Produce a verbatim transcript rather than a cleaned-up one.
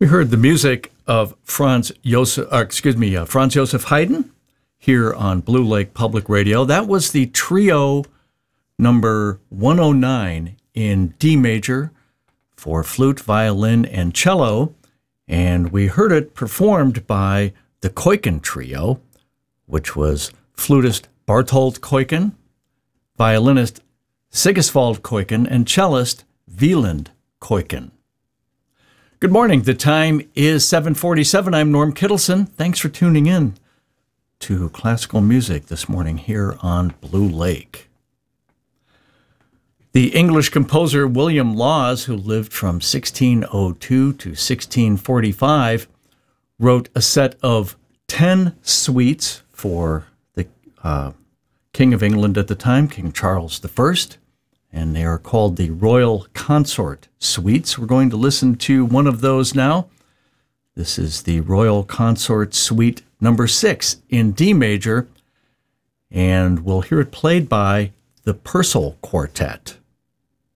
We heard the music of Franz Josef, uh, excuse me, uh, Franz Josef Haydn here on Blue Lake Public Radio. That was the trio number one oh nine in D major for flute, violin, and cello, and we heard it performed by the Kuiken Trio, which was flutist Barthold Kuiken, violinist Sigisvald Kuiken, and cellist Wieland Kuiken. Good morning. The time is seven forty-seven. I'm Norm Kittleson. Thanks for tuning in to classical music this morning here on Blue Lake. The English composer William Laws, who lived from sixteen oh two to sixteen forty-five, wrote a set of ten suites for the uh, King of England at the time, King Charles the First, and they are called the Royal Consort Suites. We're going to listen to one of those now. This is the Royal Consort Suite number six in D major, and we'll hear it played by the Purcell Quartet.